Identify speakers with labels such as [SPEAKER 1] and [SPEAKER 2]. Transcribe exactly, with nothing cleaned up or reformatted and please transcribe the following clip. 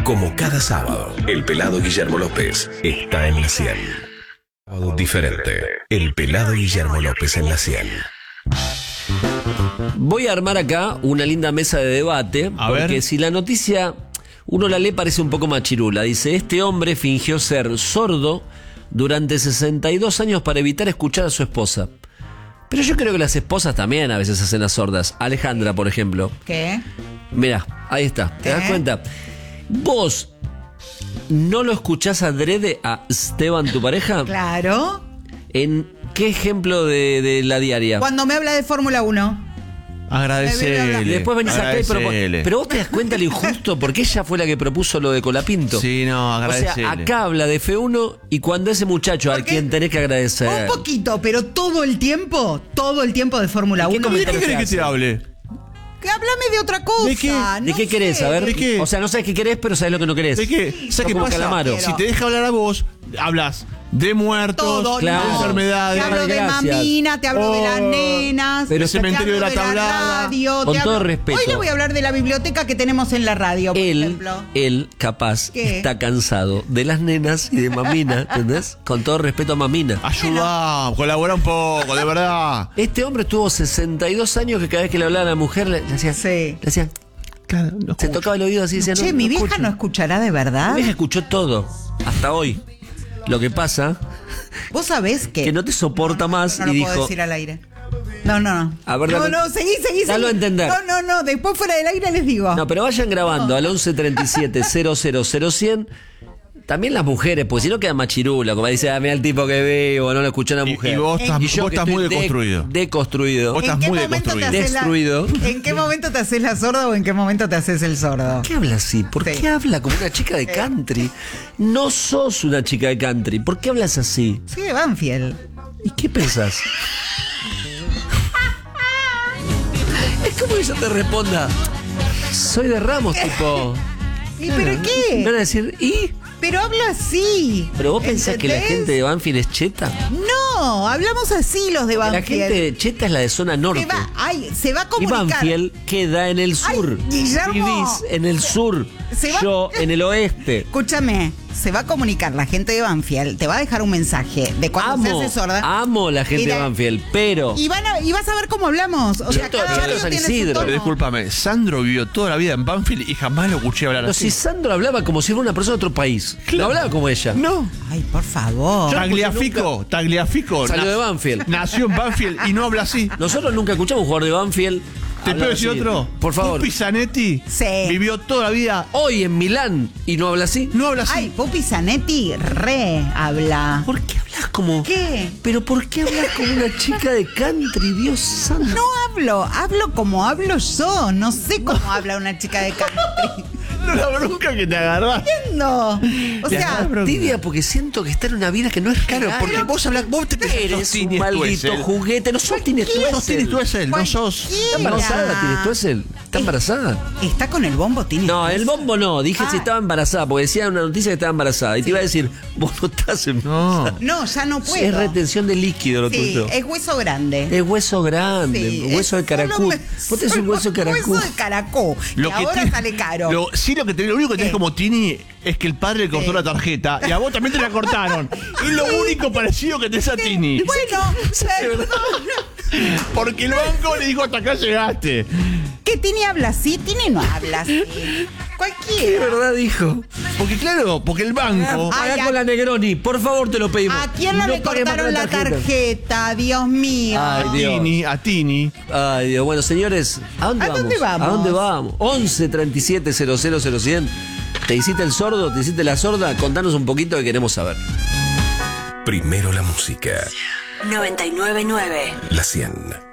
[SPEAKER 1] Como cada sábado, el pelado Guillermo López está en la cien. Diferente. El pelado Guillermo López en la cien.
[SPEAKER 2] Voy a armar acá una linda mesa de debate.
[SPEAKER 3] A
[SPEAKER 2] porque
[SPEAKER 3] ver.
[SPEAKER 2] si la noticia uno la lee parece un poco machirula. Dice: este hombre fingió ser sordo durante sesenta y dos años para evitar escuchar a su esposa. Pero yo creo que las esposas también a veces hacen las sordas. Alejandra, por ejemplo.
[SPEAKER 4] ¿Qué?
[SPEAKER 2] Mirá, ahí está. ¿Te
[SPEAKER 4] ¿Eh?
[SPEAKER 2] das cuenta? Vos no lo escuchás adrede a Esteban, tu pareja.
[SPEAKER 4] Claro.
[SPEAKER 2] ¿En qué ejemplo de, de la diaria?
[SPEAKER 4] Cuando me habla de Fórmula uno.
[SPEAKER 3] Agradecele.
[SPEAKER 2] Y después venís acá y propo-
[SPEAKER 3] agradecele.
[SPEAKER 2] Pero vos te das cuenta lo injusto, porque ella fue la que propuso lo de Colapinto.
[SPEAKER 3] Sí, no,
[SPEAKER 2] O
[SPEAKER 3] agradecele.
[SPEAKER 2] sea, acá habla de F uno y cuando ese muchacho al
[SPEAKER 4] ¿Por qué?
[SPEAKER 2] quien tenés que agradecer.
[SPEAKER 4] Un poquito, pero todo el tiempo, todo el tiempo de Fórmula
[SPEAKER 2] ¿Y qué
[SPEAKER 4] uno.
[SPEAKER 3] ¿De
[SPEAKER 2] comentario
[SPEAKER 3] qué
[SPEAKER 2] te
[SPEAKER 3] querés que te
[SPEAKER 2] hace?
[SPEAKER 3] hable?
[SPEAKER 4] Que háblame de otra cosa.
[SPEAKER 3] ¿De qué?
[SPEAKER 2] ¿De
[SPEAKER 4] no
[SPEAKER 2] qué querés?
[SPEAKER 4] sé.
[SPEAKER 2] A ver.
[SPEAKER 3] ¿De qué?
[SPEAKER 2] O sea, no sabes qué querés, pero sabes lo que no querés.
[SPEAKER 3] ¿De qué?
[SPEAKER 4] Sí,
[SPEAKER 3] ¿Sabes qué
[SPEAKER 2] como
[SPEAKER 3] pasa?
[SPEAKER 2] Calamaro.
[SPEAKER 3] Si te deja hablar a vos, hablas de muertos,
[SPEAKER 4] Todo,
[SPEAKER 2] Claro.
[SPEAKER 3] de
[SPEAKER 4] no.
[SPEAKER 3] enfermedades.
[SPEAKER 4] Te hablo de
[SPEAKER 2] Gracias.
[SPEAKER 4] mamina, te hablo de las
[SPEAKER 3] Oh,
[SPEAKER 4] nenas,
[SPEAKER 2] pero
[SPEAKER 4] te
[SPEAKER 3] cementerio de
[SPEAKER 4] hablo
[SPEAKER 3] la Tablada.
[SPEAKER 4] radio,
[SPEAKER 2] Con
[SPEAKER 4] te
[SPEAKER 2] todo
[SPEAKER 4] hablo-
[SPEAKER 2] respeto.
[SPEAKER 4] Hoy le voy a hablar de la biblioteca que tenemos en la radio, por
[SPEAKER 2] Él,
[SPEAKER 4] ejemplo.
[SPEAKER 2] él, capaz,
[SPEAKER 4] ¿Qué?
[SPEAKER 2] está cansado de las nenas y de Mamina, ¿entendés? Con todo respeto a Mamina.
[SPEAKER 3] Ayuda, colabora un poco, de verdad.
[SPEAKER 2] Este hombre tuvo sesenta y dos años que cada vez que le hablaba a la mujer le, le hacía,
[SPEAKER 4] Sí.
[SPEAKER 2] le hacía,
[SPEAKER 3] Claro, no
[SPEAKER 2] se tocaba el oído así y decía,
[SPEAKER 4] Che,
[SPEAKER 2] no,
[SPEAKER 4] mi
[SPEAKER 2] no
[SPEAKER 4] vieja
[SPEAKER 2] escucho.
[SPEAKER 4] no escuchará de verdad.
[SPEAKER 2] Mi vieja escuchó todo, hasta hoy. Lo que pasa
[SPEAKER 4] Vos sabés que.
[SPEAKER 2] que no te soporta más
[SPEAKER 4] No
[SPEAKER 2] y
[SPEAKER 4] lo puedo
[SPEAKER 2] dijo,
[SPEAKER 4] decir al aire. No, no, no.
[SPEAKER 2] A ver,
[SPEAKER 4] no,
[SPEAKER 2] dale-
[SPEAKER 4] no, seguí, seguí,
[SPEAKER 2] dalo
[SPEAKER 4] seguí.
[SPEAKER 2] a entender.
[SPEAKER 4] No, no, no. Después fuera del aire les digo.
[SPEAKER 2] no, pero vayan grabando al once treinta y siete cero cero cero cien. También las mujeres, porque si no queda machirula, como dice, ah, mira el tipo que veo, no lo escuchó una
[SPEAKER 3] Y-
[SPEAKER 2] mujer.
[SPEAKER 3] y vos estás-
[SPEAKER 2] yo
[SPEAKER 3] vos
[SPEAKER 2] que
[SPEAKER 3] estás muy
[SPEAKER 2] estoy de-
[SPEAKER 3] deconstruido.
[SPEAKER 2] deconstruido.
[SPEAKER 3] Vos
[SPEAKER 4] ¿En
[SPEAKER 3] estás
[SPEAKER 4] qué
[SPEAKER 3] muy
[SPEAKER 4] momento te
[SPEAKER 3] deconstruido.
[SPEAKER 4] haces la-
[SPEAKER 2] Destruido.
[SPEAKER 4] ¿En qué momento te haces la sorda o en qué momento te haces el sordo?
[SPEAKER 2] ¿Por qué habla así? ¿Por
[SPEAKER 4] Sí.
[SPEAKER 2] qué habla como una chica de country? No sos una chica de country. ¿Por qué hablas así?
[SPEAKER 4] Sí, de Banfield.
[SPEAKER 2] ¿Y qué pensás? Es como que yo te responda, soy de Ramos, tipo.
[SPEAKER 4] ¿Y pero qué?
[SPEAKER 2] Me van a decir, ¿y?
[SPEAKER 4] Pero habla así.
[SPEAKER 2] ¿Pero vos pensás que la
[SPEAKER 4] ¿entendés?
[SPEAKER 2] gente de Banfield es cheta?
[SPEAKER 4] No, hablamos así los de
[SPEAKER 2] La
[SPEAKER 4] Banfield.
[SPEAKER 2] gente cheta es la de zona norte.
[SPEAKER 4] Se va, ay, se va a
[SPEAKER 2] Y
[SPEAKER 4] comunicar.
[SPEAKER 2] Banfield queda en el sur.
[SPEAKER 4] Ay, Guillermo.
[SPEAKER 2] Vivís en el sur.
[SPEAKER 4] Se va-
[SPEAKER 2] Yo en el oeste.
[SPEAKER 4] Escúchame, se va a comunicar la gente de Banfield, te va a dejar un mensaje de cuando se
[SPEAKER 2] Amo,
[SPEAKER 4] hace sorda.
[SPEAKER 2] amo la gente
[SPEAKER 4] Y
[SPEAKER 2] de
[SPEAKER 4] de-
[SPEAKER 2] Banfield, pero
[SPEAKER 4] Y, van a- y vas a ver cómo hablamos. O sea,
[SPEAKER 2] Yo to-
[SPEAKER 4] cada
[SPEAKER 2] yo
[SPEAKER 4] barrio
[SPEAKER 2] de San
[SPEAKER 4] tiene su
[SPEAKER 2] Isidro.
[SPEAKER 4] tono.
[SPEAKER 3] Pero discúlpame, Sandro vivió toda la vida en Banfield y jamás lo escuché hablar
[SPEAKER 2] pero
[SPEAKER 3] así.
[SPEAKER 2] si Sandro hablaba como si fuera una persona de otro país. No hablaba como ella.
[SPEAKER 3] No.
[SPEAKER 4] Ay, por favor.
[SPEAKER 2] Yo-
[SPEAKER 3] Tagliafico, Tagliafico.
[SPEAKER 2] Salió
[SPEAKER 3] na-
[SPEAKER 2] de Banfield.
[SPEAKER 3] Nació en Banfield y no habla así.
[SPEAKER 2] Nosotros nunca escuchamos un jugador de Banfield.
[SPEAKER 3] ¿Te
[SPEAKER 2] hablar
[SPEAKER 3] puedo decir
[SPEAKER 2] así.
[SPEAKER 3] otro?
[SPEAKER 2] Por favor.
[SPEAKER 3] Pupi Zanetti
[SPEAKER 4] Sí.
[SPEAKER 3] vivió toda la vida.
[SPEAKER 2] Hoy en Milán y no habla así.
[SPEAKER 3] No habla así.
[SPEAKER 4] Ay, Pupi Zanetti re habla.
[SPEAKER 2] ¿Por qué hablas como.?
[SPEAKER 4] ¿Qué?
[SPEAKER 2] ¿Pero por qué hablas como una chica de country, Dios santo?
[SPEAKER 4] No hablo, hablo como hablo yo. No sé cómo habla una chica de country.
[SPEAKER 3] No la bronca que te agarrás.
[SPEAKER 4] No. O sea,
[SPEAKER 2] Tibia, porque siento que está en una vida que no es
[SPEAKER 3] Claro,
[SPEAKER 2] real.
[SPEAKER 3] porque vos hablas, vos te pensás que sos
[SPEAKER 2] Eres un
[SPEAKER 3] Tini
[SPEAKER 2] maldito
[SPEAKER 3] Stoessel.
[SPEAKER 2] juguete. No sos Tini
[SPEAKER 3] Sos Tini
[SPEAKER 2] Stoessel.
[SPEAKER 3] Stoessel, no sos.
[SPEAKER 2] ¿Está
[SPEAKER 4] cualquiera.
[SPEAKER 2] embarazada, Tini Stoessel? ¿Está embarazada?
[SPEAKER 4] Está con el bombo, Tini.
[SPEAKER 2] No, el bombo no. Dije
[SPEAKER 4] Ah.
[SPEAKER 2] si estaba embarazada, porque decía una noticia que estaba embarazada. Y te iba a decir, vos no estás embarazada.
[SPEAKER 4] No, ya no puedo.
[SPEAKER 2] Es retención de líquido lo
[SPEAKER 4] Sí,
[SPEAKER 2] tuyo.
[SPEAKER 4] es hueso grande.
[SPEAKER 2] Es hueso grande,
[SPEAKER 4] Sí,
[SPEAKER 2] hueso
[SPEAKER 4] es
[SPEAKER 2] de caracú.
[SPEAKER 4] solo me-
[SPEAKER 2] Vos tenés un hueso de caracú.
[SPEAKER 4] Hueso de caracú.
[SPEAKER 3] Lo
[SPEAKER 4] y
[SPEAKER 3] que
[SPEAKER 4] ahora
[SPEAKER 3] tiene-
[SPEAKER 4] sale caro.
[SPEAKER 3] Lo, sí, lo, que tenés, lo único que tenés
[SPEAKER 4] ¿Qué?
[SPEAKER 3] como Tini es que el padre le cortó
[SPEAKER 4] Sí.
[SPEAKER 3] la tarjeta y a vos también te la cortaron. Es lo único parecido que tenés a Tini.
[SPEAKER 4] Bueno, perdón.
[SPEAKER 3] Porque el banco le dijo hasta acá llegaste.
[SPEAKER 4] ¿Qué Tini habla así? Tini no habla así.
[SPEAKER 2] ¿Qué
[SPEAKER 4] Cualquiera.
[SPEAKER 2] verdad dijo?
[SPEAKER 3] Porque claro, porque el banco.
[SPEAKER 4] Ay,
[SPEAKER 2] Pagá
[SPEAKER 4] a-
[SPEAKER 2] con la Negroni, por favor te lo pedimos.
[SPEAKER 4] ¿A quién no, le
[SPEAKER 2] pagues más
[SPEAKER 4] cortaron
[SPEAKER 2] con
[SPEAKER 4] la tarjeta? Dios mío.
[SPEAKER 2] Ay,
[SPEAKER 3] A
[SPEAKER 2] Dios.
[SPEAKER 3] Tini, a Tini.
[SPEAKER 2] Ay, Dios. Bueno, señores, ¿a dónde
[SPEAKER 4] ¿A
[SPEAKER 2] vamos?
[SPEAKER 4] dónde vamos?
[SPEAKER 2] ¿A dónde vamos? once treinta y siete cero cero cero cien. ¿Te hiciste el sordo? ¿Te hiciste la sorda? Contanos un poquito que queremos saber.
[SPEAKER 1] Primero la música.
[SPEAKER 5] noventa y nueve punto nueve.
[SPEAKER 1] La cien.